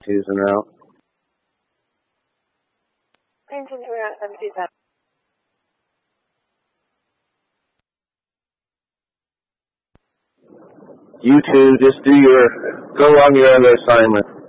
22's en route. Engine 2 at 77. You two, just go on your other assignment.